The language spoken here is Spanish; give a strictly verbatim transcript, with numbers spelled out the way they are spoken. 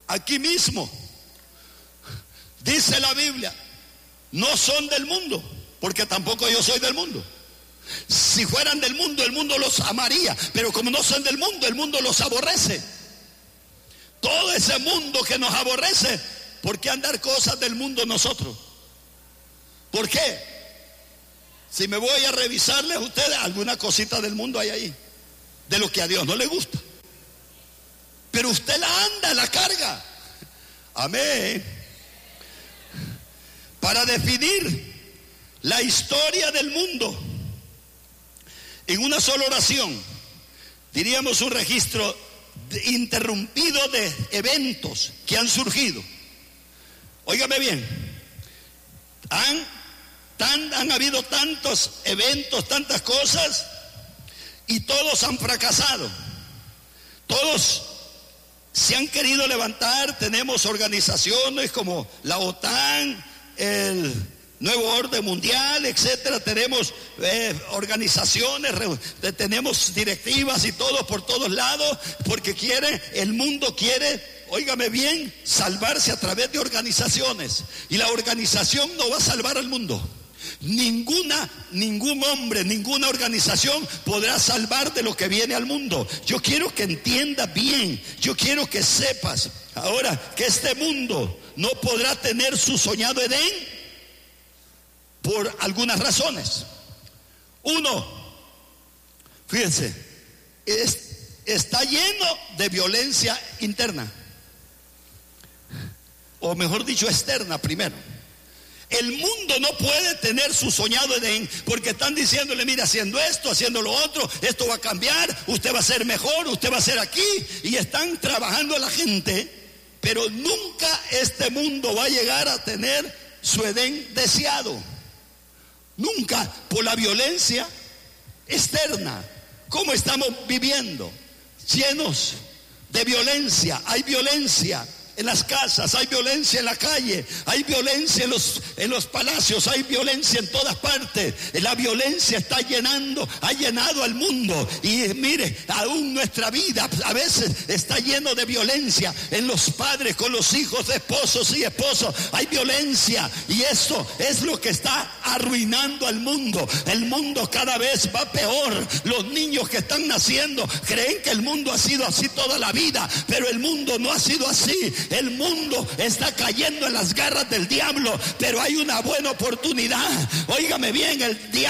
Aquí mismo dice la Biblia, no son del mundo, porque tampoco yo soy del mundo. Si fueran del mundo, el mundo los amaría, pero como no son del mundo, el mundo los aborrece. Todo ese mundo que nos aborrece, ¿por qué andar cosas del mundo nosotros? ¿Por qué? Si me voy a revisarles a ustedes, alguna cosita del mundo hay ahí, de lo que a Dios no le gusta. Pero usted la anda, la carga. Amén. Para definir la historia del mundo en una sola oración, diríamos un registro interrumpido de eventos que han surgido. Óigame bien, han, tan, han habido tantos eventos, tantas cosas, y todos han fracasado. Todos se han querido levantar. Tenemos organizaciones como la OTAN, el Nuevo Orden Mundial, etcétera. Tenemos eh, organizaciones, re, tenemos directivas y todo por todos lados, porque quiere, el mundo quiere, óigame bien, salvarse a través de organizaciones. Y la organización no va a salvar al mundo. Ninguna, ningún hombre, ninguna organización podrá salvar de lo que viene al mundo. Yo quiero que entiendas bien, yo quiero que sepas ahora que este mundo no podrá tener su soñado Edén por algunas razones. Uno, fíjense, es, está lleno de violencia interna, o mejor dicho, externa primero. El mundo no puede tener su soñado Edén, porque están diciéndole, mira, haciendo esto, haciendo lo otro, esto va a cambiar, usted va a ser mejor, usted va a ser aquí, y están trabajando a la gente, pero nunca este mundo va a llegar a tener su Edén deseado. Nunca, por la violencia externa. ¿Cómo estamos viviendo? Llenos de violencia. Hay violencia en las casas, hay violencia en la calle, hay violencia en los, en los palacios, hay violencia en todas partes. La violencia está llenando, ha llenado al mundo. Y mire, aún nuestra vida a veces está lleno de violencia. En los padres con los hijos, de esposos y esposos, hay violencia. Y eso es lo que está arruinando al mundo. El mundo cada vez va peor. Los niños que están naciendo creen que el mundo ha sido así toda la vida, pero el mundo no ha sido así. El mundo está cayendo en las garras del diablo, pero hay una buena oportunidad. Óigame bien, el diablo